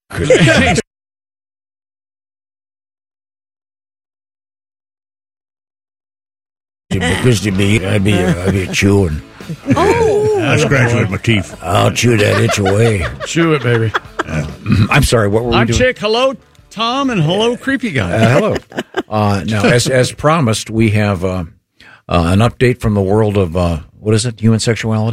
Because I'd be chewing. Oh, I scratch it with my teeth. I'll chew that itch away. Chew it, baby. I'm sorry. What were we I'm doing? Chick. Hello, Tom, and hello, creepy guy. Hello. Now, as promised, we have an update from the world of what is it? Human sexuality.